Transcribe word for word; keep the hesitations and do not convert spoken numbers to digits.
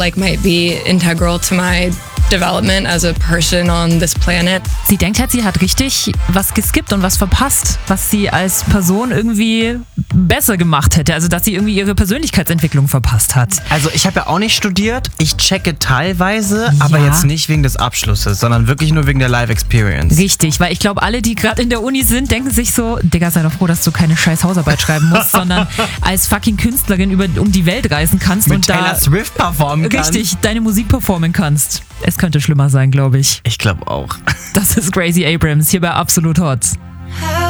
like might be integral to my development as a person on this planet. Sie denkt halt, sie hat richtig was geskippt und was verpasst, was sie als Person irgendwie besser gemacht hätte. Also, dass sie irgendwie ihre Persönlichkeitsentwicklung verpasst hat. Also, ich habe ja auch nicht studiert. Ich checke teilweise, ja. aber jetzt nicht wegen des Abschlusses, sondern wirklich nur wegen der Live-Experience. Richtig, weil ich glaube, alle, die gerade in der Uni sind, denken sich so, Digga, sei doch froh, dass du keine scheiß Hausarbeit schreiben musst, sondern als fucking Künstlerin über, um die Welt reisen kannst Mit und Taylor da Swift performen kannst. Richtig, deine Musik performen kannst. Es könnte schlimmer sein, glaube ich. Ich glaube auch. Das ist Gracie Abrams hier bei Absolut Hot.